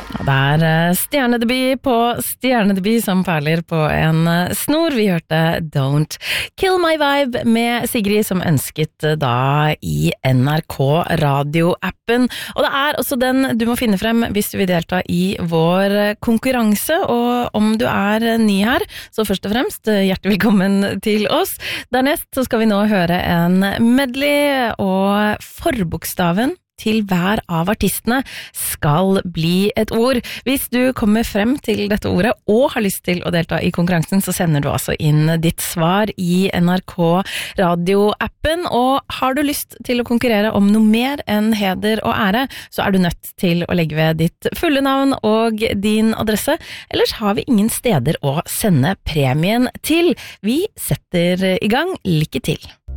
Det stjernedebut på stjernedebut som perler på en snor. Vi hørte Don't Kill My Vibe med Sigrid som ønsket da i NRK radioappen. Og det også den du må finne frem hvis du vil delta i vår konkurranse. Og om du ny her, så først og fremst hjertelig velkommen til oss. Dernest så skal vi nå høre en medley, og forbokstaven til hver av artistene skal bli et ord. Hvis du kommer frem til dette ordet og har lyst til å delta i konkurransen, så sender du altså inn ditt svar i NRK radioappen. Og har du lyst til å konkurrere om noe mer enn heder og ære, så du nødt til å legge ved ditt fulle navn og din adresse. Ellers har vi ingen steder å sende premien til. Vi setter i gang. Lykke til!